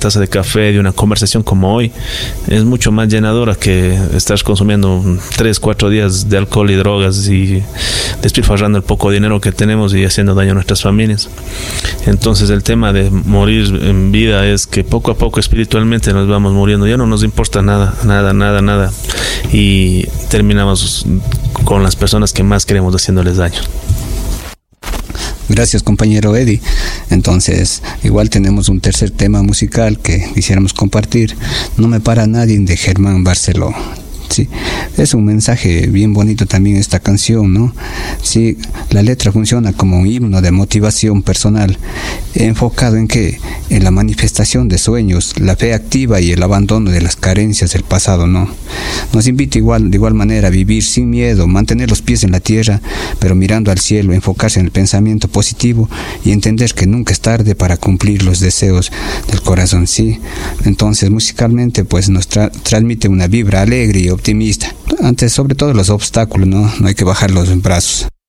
taza de café, de una conversación como hoy, es mucho más llenadora que estar consumiendo 3-4 días de alcohol y drogas y despilfarrando el poco dinero que tenemos y haciendo daño a nuestras familias. Entonces el tema de morir en vida es que poco a poco espiritualmente nos vamos muriendo, ya no nos importa nada, y terminamos con las personas que más queremos haciéndoles daño. Gracias, compañero Eddie. Entonces, igual tenemos un tercer tema musical que quisiéramos compartir. No me para nadie, de Germán Barceló. Sí, es un mensaje bien bonito también esta canción, ¿no? Sí, la letra funciona como un himno de motivación personal, enfocado en en la manifestación de sueños, la fe activa y el abandono de las carencias del pasado, ¿no? Nos invita de igual manera a vivir sin miedo, mantener los pies en la tierra, pero mirando al cielo, enfocarse en el pensamiento positivo y entender que nunca es tarde para cumplir los deseos del corazón, sí. Entonces, musicalmente, pues nos transmite una vibra alegre y optimista ante sobre todo los obstáculos, ¿no? No hay que bajar los brazos.